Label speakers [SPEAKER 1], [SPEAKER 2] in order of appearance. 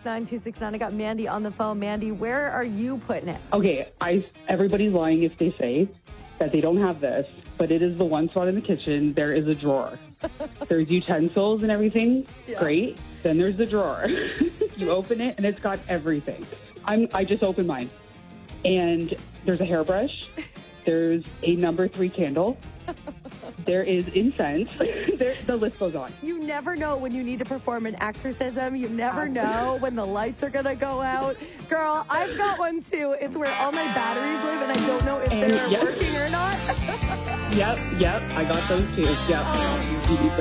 [SPEAKER 1] 69269. I got Mandy on the phone. Mandy, where are you putting it?
[SPEAKER 2] Okay, everybody's lying if they say that they don't have this, but it is the one spot in the kitchen. There is a drawer. There's utensils and everything. Yeah. Great. Then there's the drawer. You open it, and it's got everything. I just opened mine. And there's a hairbrush. There's a number 3 candle. There is incense. The list goes on.
[SPEAKER 1] You never know when you need to perform an exorcism. You never know when the lights are going to go out. Girl, I've got one too. It's where all my batteries live, and I don't know if they're working or not.
[SPEAKER 2] Yep. I got those too. Yep.